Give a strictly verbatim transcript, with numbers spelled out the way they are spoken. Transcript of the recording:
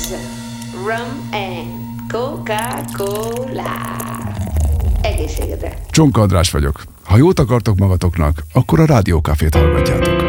rum and Coca-Cola. Egészségedre. Csonka András vagyok. Ha jót akartok magatoknak, akkor a Rádiókafét hallgatjátok.